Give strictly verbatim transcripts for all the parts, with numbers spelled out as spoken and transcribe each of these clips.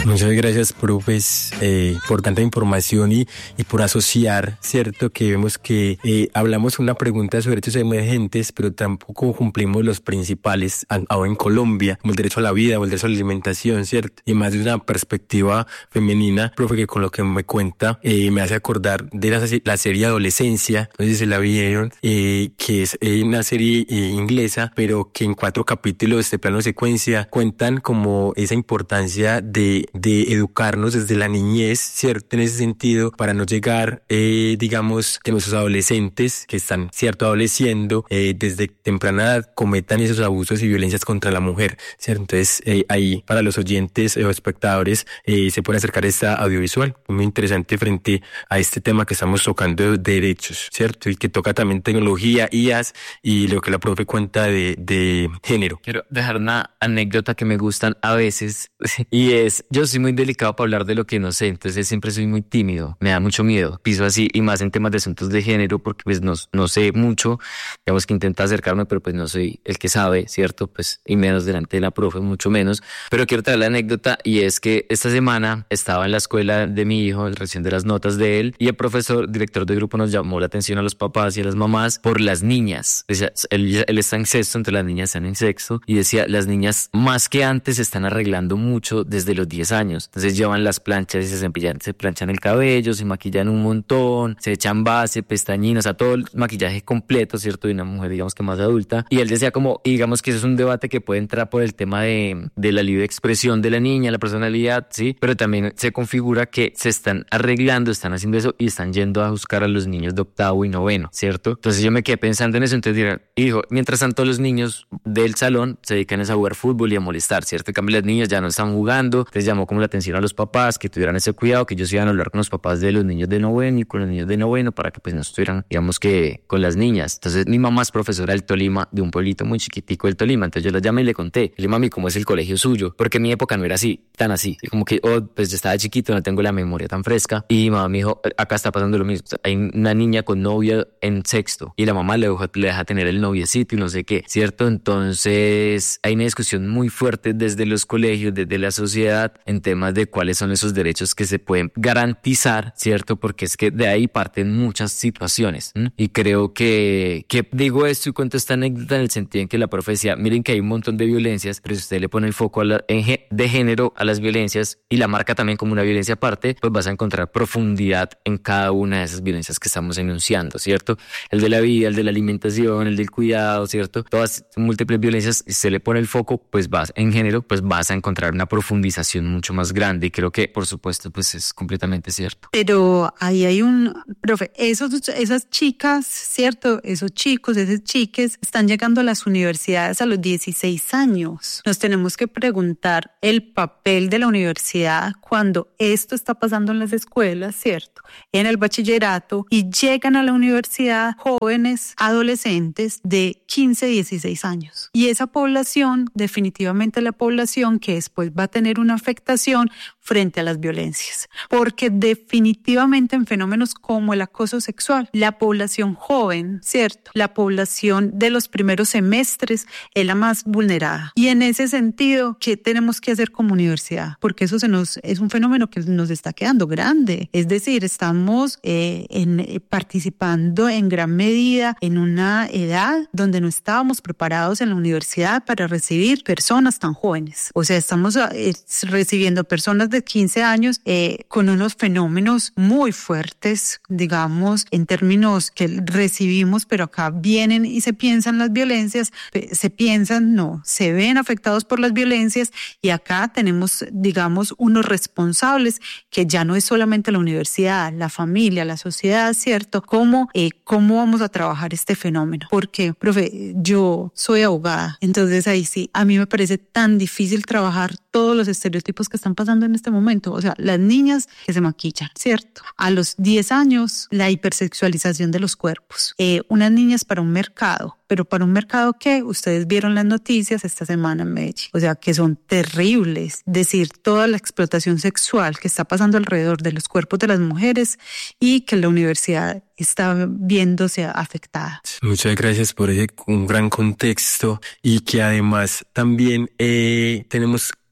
Muchas gracias, profes, eh, por tanta información y, y por asociar, ¿cierto? Que vemos que eh, hablamos una pregunta sobre derechos emergentes, pero tampoco cumplimos los principales ahora en Colombia, como el derecho a la vida o el derecho a la alimentación, ¿cierto? Y más de una perspectiva femenina, profe, que con lo que me cuenta eh, me hace acordar de la, la serie Adolescencia, no sé si se la vieron, eh, que es eh, una serie eh, inglesa, pero que en cuatro capítulos de plano secuencia cuentan como esa importancia de de educarnos desde la niñez, ¿cierto? En ese sentido, para no llegar, eh, digamos, que nuestros adolescentes que están, ¿cierto?, adoleciendo, eh, desde temprana edad cometan esos abusos y violencias contra la mujer, ¿cierto? Entonces, eh, ahí, para los oyentes eh, o espectadores, eh, se puede acercar esta audiovisual, muy interesante frente a este tema que estamos tocando de derechos, ¿cierto? Y que toca también tecnología, I As y lo que la profe cuenta de, de género. Quiero dejar una anécdota que me gustan a veces y es, yo soy muy delicado para hablar de lo que no sé, entonces siempre soy muy tímido, me da mucho miedo, piso así, y más en temas de asuntos de género, porque pues no, no sé mucho, digamos que intento acercarme, pero pues no soy el que sabe, ¿cierto? Pues y menos delante de la profe, mucho menos, pero quiero traer la anécdota y es que esta semana estaba en la escuela de mi hijo, el recién de las notas de él, y el profesor, director de grupo, nos llamó la atención a los papás y a las mamás por las niñas. O sea, él, él está en sexto, entonces las niñas están en sexto, y decía, las niñas más que antes se están arreglando mucho desde los diez años. Entonces llevan las planchas y se cepillan, se planchan el cabello, se maquillan un montón, se echan base, pestañinas, o sea, todo el maquillaje completo, ¿cierto? De una mujer, digamos que más adulta. Y él decía como, y digamos que eso es un debate que puede entrar por el tema de, de la libre expresión de la niña, la personalidad, ¿sí? Pero también se configura que se están arreglando, están haciendo eso y están yendo a buscar a los niños de octavo y noveno, ¿cierto? Entonces yo me quedé pensando en eso, entonces dirán, hijo, mientras tanto los niños del salón se dedican a jugar fútbol y a molestar, ¿cierto? En cambio las niñas ya no están jugando, entonces llamó como la atención a los papás que tuvieran ese cuidado, que ellos iban a hablar con los papás de los niños de noveno y con los niños de noveno para que pues no estuvieran, digamos que con las niñas. Entonces mi mamá es profesora del Tolima, de un pueblito muy chiquitico del Tolima, entonces yo la llamé y le conté, le dije, mami, ¿cómo es el colegio suyo? Porque en mi época no era así, tan así, y como que, oh, pues yo estaba chiquito, no tengo la memoria tan fresca, y mi mamá me dijo, acá está pasando lo mismo, o sea, hay una niña con novia en sexto, y la mamá le deja, le deja tener el noviecito y no sé qué, ¿cierto? Entonces hay una discusión muy fuerte desde los colegios, desde la sociedad, en temas de cuáles son esos derechos que se pueden garantizar, ¿cierto? Porque es que de ahí parten muchas situaciones. ¿m? Y creo que, que digo esto y cuento esta anécdota en el sentido en que la profecía, miren que hay un montón de violencias, pero si usted le pone el foco a la, en, de género a las violencias y la marca también como una violencia aparte, pues vas a encontrar profundidad en cada una de esas violencias que estamos enunciando, ¿cierto? El de la vida, el de la alimentación, el del cuidado, ¿cierto? Todas múltiples violencias, si se le pone el foco, pues vas en género, pues vas a encontrar una profundización mucho más grande y creo que, por supuesto, pues es completamente cierto. Pero ahí hay un, profe, esos, esas chicas, ¿cierto? Esos chicos, esos chiques están llegando a las universidades a los dieciséis años. Nos tenemos que preguntar el papel de la universidad cuando esto está pasando en las escuelas, ¿cierto? En el bachillerato y llegan a la universidad jóvenes, adolescentes de quince, dieciséis años. Y esa población, definitivamente la población que después va a tener una afectación frente a las violencias, porque definitivamente en fenómenos como el acoso sexual, la población joven, ¿cierto? La población de los primeros semestres es la más vulnerada. Y en ese sentido, ¿qué tenemos que hacer como universidad? Porque eso se nos, es un fenómeno que nos está quedando grande. Es decir, estamos eh, en, eh, participando en gran medida en una edad donde no estábamos preparados en la universidad para recibir personas tan jóvenes. O sea, estamos eh, recibiendo personas de quince años eh, con unos fenómenos muy fuertes, digamos, en términos que recibimos, pero acá vienen y se piensan las violencias, se piensan, no, se ven afectados por las violencias y acá tenemos, digamos, unos responsables que ya no es solamente la universidad, la familia, la sociedad, ¿cierto? ¿Cómo, eh, cómo vamos a trabajar este fenómeno? Porque, profe, yo soy abogada, entonces ahí sí, a mí me parece tan difícil trabajar todos los estereotipos que están pasando en este momento. O sea, las niñas que se maquillan, ¿cierto? A los diez años, la hipersexualización de los cuerpos. Eh, unas niñas para un mercado, pero para un mercado que ustedes vieron las noticias esta semana en Medellín. O sea, que son terribles. Decir, toda la explotación sexual que está pasando alrededor de los cuerpos de las mujeres y que la universidad está viéndose afectada. Muchas gracias por ese un gran contexto y que además también eh, tenemos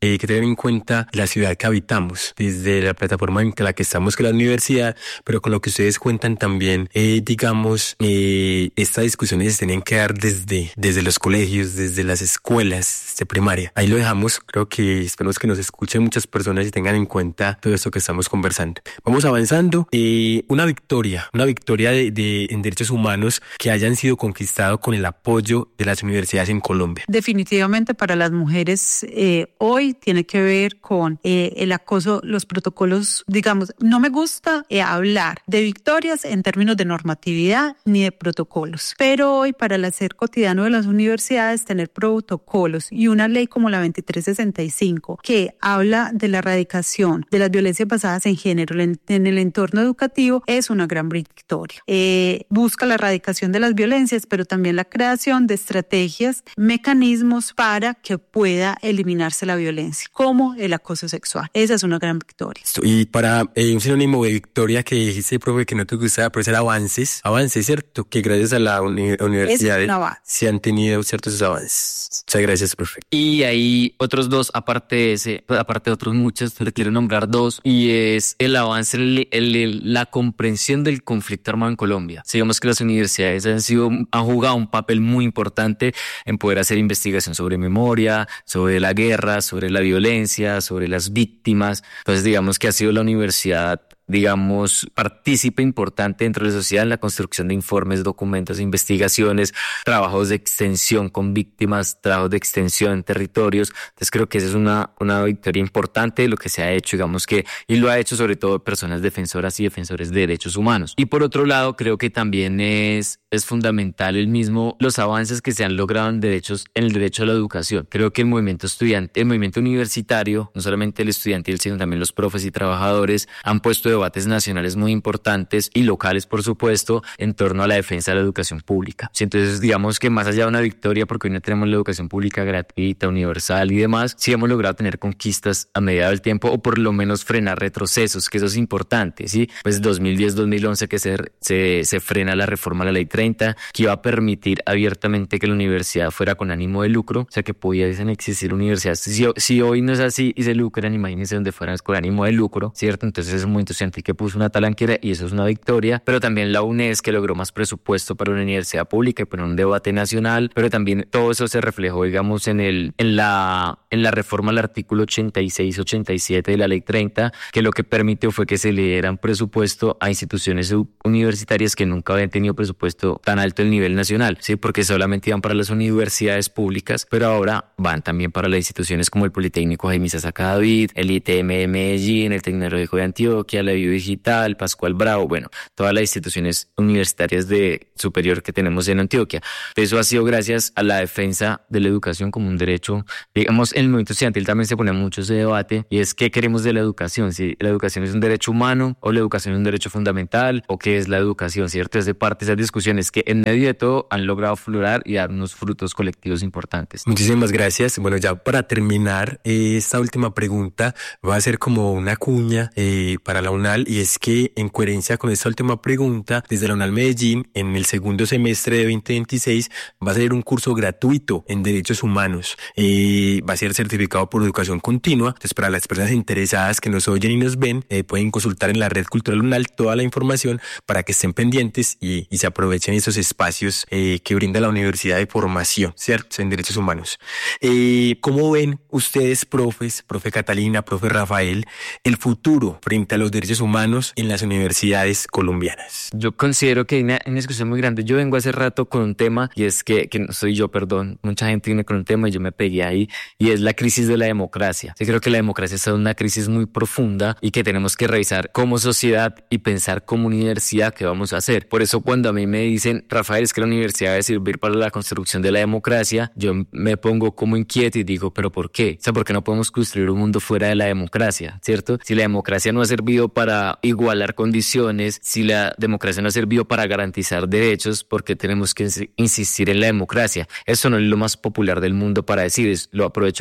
eh, que tener en cuenta la ciudad que habitamos, desde la plataforma en la que estamos, que es la universidad, pero con lo que ustedes cuentan también, eh, digamos, eh, estas discusiones se tienen que dar desde, desde los colegios, desde las escuelas de primaria. Ahí lo dejamos, creo que esperamos que nos escuchen muchas personas y tengan en cuenta todo esto que estamos conversando. Vamos avanzando. Eh, una victoria, una victoria de, de, en derechos humanos que hayan sido conquistados con el apoyo de las universidades en Colombia. Definitivamente para las mujeres eh, hoy tiene que ver con eh, el acoso, los protocolos, digamos, no me gusta eh, hablar de victorias en términos de normatividad ni de protocolos, pero hoy para el hacer cotidiano de las universidades tener protocolos y una ley como la veintitrés sesenta y cinco que habla de la erradicación de las violencias basadas en género en, en el entorno educativo es una gran victoria. Eh, busca la erradicación de las violencias, pero también la creación de estrategias, mecanismos para que pueda eliminarse la violencia, como el acoso sexual. Esa es una gran victoria. Y para eh, un sinónimo de victoria que dijiste, profe, que no te gustaba, pero ser avances, avances, ¿cierto? Que gracias a la uni- universidad se han tenido ciertos avances. Muchas gracias, profe. Y hay otros dos, aparte de ese, aparte de otros muchos, le quiero nombrar dos, y es el avance en el, el, la comprensión del conflicto armado en Colombia. Digamos que las universidades han sido, han jugado un papel muy importante en poder hacer investigación sobre memoria, sobre la guerra, sobre la violencia, sobre las víctimas. Entonces, digamos que ha sido la universidad, digamos, partícipe importante dentro de la sociedad en la construcción de informes, documentos, investigaciones, trabajos de extensión con víctimas, trabajos de extensión en territorios. Entonces creo que esa es una, una victoria importante de lo que se ha hecho, digamos que, y lo ha hecho sobre todo personas defensoras y defensores de derechos humanos. Y por otro lado, creo que también es, es fundamental el mismo, los avances que se han logrado en derechos, en el derecho a la educación. Creo que el movimiento estudiante, el movimiento universitario, no solamente el estudiantil, sino también los profes y trabajadores, han puesto debates nacionales muy importantes y locales, por supuesto, en torno a la defensa de la educación pública. Entonces, digamos que más allá de una victoria, porque hoy no tenemos la educación pública gratuita, universal y demás, sí hemos logrado tener conquistas a medida del tiempo, o por lo menos frenar retrocesos, que eso es importante, ¿sí? Pues dos mil diez dos mil once que se, se, se frena la reforma a la ley treinta, que iba a permitir abiertamente que la universidad fuera con ánimo de lucro, o sea que pudiesen existir universidades. Si, si hoy no es así y se lucran, imagínense donde fueran con ánimo de lucro, ¿cierto? Entonces es un movimiento que puso una talanquera y eso es una victoria, pero también la UNES, que logró más presupuesto para una universidad pública y para un debate nacional, pero también todo eso se reflejó, digamos, en el en la en la reforma al artículo ochenta y seis ochenta y siete de la ley treinta, que lo que permitió fue que se le dieran presupuesto a instituciones universitarias que nunca habían tenido presupuesto tan alto a nivel nacional, sí, porque solamente iban para las universidades públicas, pero ahora van también para las instituciones como el Politécnico Jaime Saca David, el I T M de Medellín, el Tecnológico de Antioquia, la Biodigital, Pascual Bravo, bueno, todas las instituciones universitarias de superior que tenemos en Antioquia. Eso ha sido gracias a la defensa de la educación como un derecho. Digamos, en el movimiento estudiantil también se pone mucho ese debate, y es qué queremos de la educación, si la educación es un derecho humano o la educación es un derecho fundamental o qué es la educación, ¿cierto? Es de parte de esas discusiones que en medio de todo han logrado florar y dar unos frutos colectivos importantes. Muchísimas gracias. Bueno, ya para terminar, eh, esta última pregunta va a ser como una cuña eh, para la UNAL, y es que en coherencia con esta última pregunta, desde la UNAL Medellín, en el segundo semestre de veinte veintiséis va a ser un curso gratuito en derechos humanos. Eh, va a ser certificado por educación continua. Entonces, para las personas interesadas que nos oyen y nos ven, eh, pueden consultar en la red cultural UNAL toda la información para que estén pendientes y, y se aprovechen esos espacios eh, que brinda la Universidad de Formación, ¿cierto?, en derechos humanos. Eh, ¿Cómo ven ustedes, profes, profe Catalina, profe Rafael, el futuro frente a los derechos humanos en las universidades colombianas? Yo considero que hay una, una discusión muy grande. Yo vengo hace rato con un tema, y es que, que no soy yo, perdón, mucha gente viene con un tema y yo me pegué ahí, y es la crisis de la democracia. Yo creo que la democracia está en una crisis muy profunda y que tenemos que revisar como sociedad y pensar como universidad qué vamos a hacer. Por eso cuando a mí me dicen, Rafael, es que la universidad debe servir para la construcción de la democracia, yo me pongo como inquieto y digo, ¿pero por qué? O sea, ¿por qué no podemos construir un mundo fuera de la democracia? ¿Cierto? Si la democracia no ha servido para igualar condiciones, si la democracia no ha servido para garantizar derechos, ¿por qué tenemos que insistir en la democracia? Eso no es lo más popular del mundo para decir, es, lo aprovecho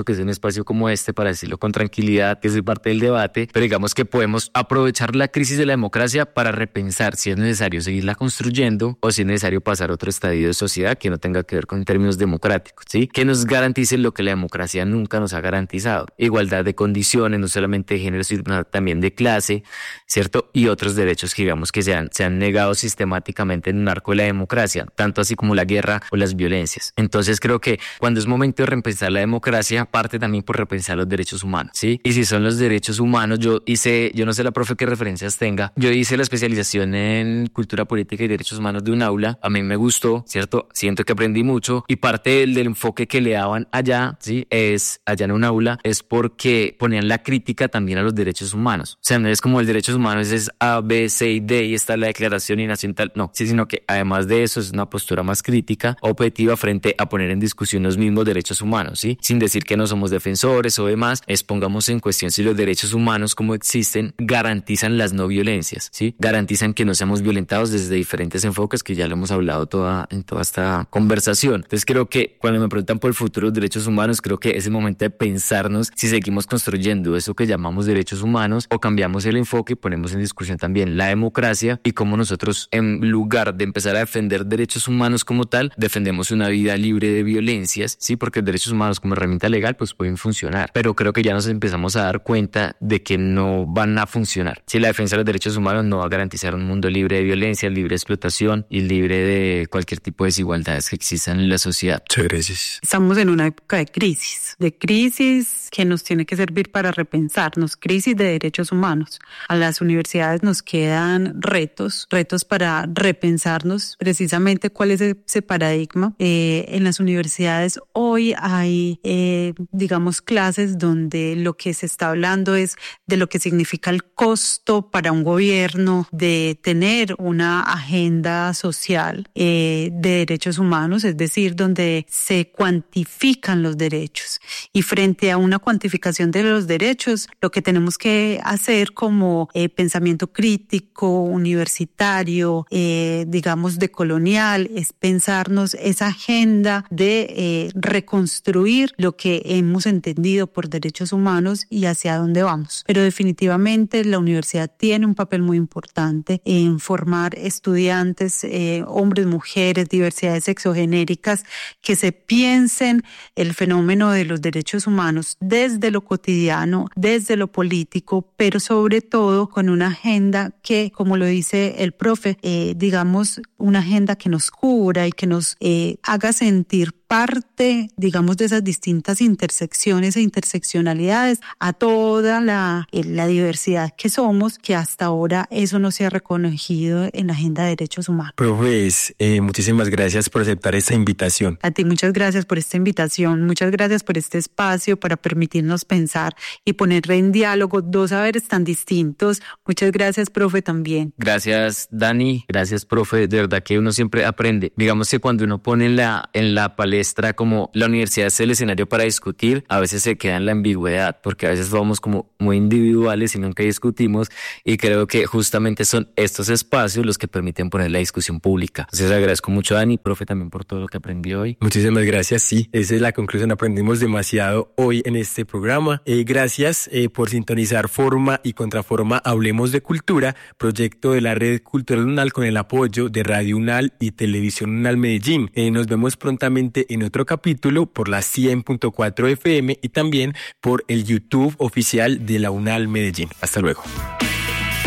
mucho que es un espacio como este para decirlo con tranquilidad, que soy parte del debate, pero digamos que podemos aprovechar la crisis de la democracia para repensar si es necesario seguirla construyendo o si es necesario pasar a otro estadio de sociedad que no tenga que ver con términos democráticos, ¿sí? Que nos garantice lo que la democracia nunca nos ha garantizado: igualdad de condiciones, no solamente de género, sino también de clase, ¿cierto? Y otros derechos que digamos que se han, se han negado sistemáticamente en un arco de la democracia, tanto así como la guerra o las violencias. Entonces creo que cuando es momento de repensar la democracia, parte también por repensar los derechos humanos, ¿sí? Y si son los derechos humanos, yo hice, yo no sé la profe qué referencias tenga, yo hice la especialización en cultura política y derechos humanos de un aula, a mí me gustó, ¿cierto? Siento que aprendí mucho y parte del, del enfoque que le daban allá, ¿sí? Es, allá en un aula, es porque ponían la crítica también a los derechos humanos. O sea, no es como el derechos humanos es A, B, C y D y está la declaración y nación tal, no, sí, sino que además de eso es una postura más crítica, objetiva frente a poner en discusión los mismos derechos humanos, ¿sí? Sin decir que no somos defensores o demás, es pongamos en cuestión si los derechos humanos como existen garantizan las no violencias, ¿sí? Garantizan que no seamos violentados desde diferentes enfoques que ya lo hemos hablado toda, en toda esta conversación. Entonces creo que cuando me preguntan por el futuro de los derechos humanos, creo que es el momento de pensarnos si seguimos construyendo eso que llamamos derechos humanos o cambiamos el enfoque y ponemos en discusión también la democracia y cómo nosotros, en lugar de empezar a defender derechos humanos como tal, defendemos una vida libre de violencias, ¿sí? Porque los derechos humanos como herramienta legal pues pueden funcionar, pero creo que ya nos empezamos a dar cuenta de que no van a funcionar. Si la defensa de los derechos humanos no va a garantizar un mundo libre de violencia, libre de explotación y libre de cualquier tipo de desigualdades que existan en la sociedad. Muchas gracias. Estamos en una época de crisis, de crisis que nos tiene que servir para repensarnos, crisis de derechos humanos. A las universidades nos quedan retos, retos para repensarnos precisamente cuál es ese paradigma. Eh, en las universidades hoy hay, eh, digamos, clases donde lo que se está hablando es de lo que significa el costo para un gobierno de tener una agenda social eh, de derechos humanos, es decir, donde se cuantifican los derechos. Y frente a una cuantificación de los derechos, lo que tenemos que hacer como eh, pensamiento crítico, universitario, eh, digamos, decolonial, es pensarnos esa agenda de eh, reconstruir lo que hemos entendido por derechos humanos y hacia dónde vamos. Pero definitivamente la universidad tiene un papel muy importante en formar estudiantes, eh, hombres, mujeres, diversidades sexogenéricas, que se piensen el fenómeno de los derechos humanos desde lo cotidiano, desde lo político, pero sobre todo con una agenda que, como lo dice el profe, eh, digamos, una agenda que nos cubra y que nos eh, haga sentir parte, digamos, de esas distintas intersecciones e interseccionalidades a toda la, la diversidad que somos, que hasta ahora eso no se ha reconocido en la agenda de derechos humanos. Profes, eh, muchísimas gracias por aceptar esta invitación. A ti muchas gracias por esta invitación, muchas gracias por este espacio para permitirnos pensar y poner en diálogo dos saberes tan distintos. Muchas gracias, profe, también. Gracias, Dani. Gracias, profe. De verdad que uno siempre aprende. Digamos que cuando uno pone en la, en la palestra como la universidad es el escenario para discutir, a veces se queda en la ambigüedad, porque a veces vamos como muy individuales y nunca discutimos, y creo que justamente son estos espacios los que permiten poner la discusión pública. Entonces agradezco mucho a Dani, profe, también por todo lo que aprendí hoy. Muchísimas gracias, sí, esa es la conclusión, aprendimos demasiado hoy en este programa. Eh, gracias eh, por sintonizar Forma y Contraforma Hablemos de Cultura, proyecto de la Red Cultural UNAL con el apoyo de Radio UNAL y Televisión UNAL Medellín. Eh, nos vemos prontamente en otro capítulo por la cien punto cuatro F M y también por el YouTube oficial de la UNAL Medellín. Hasta luego.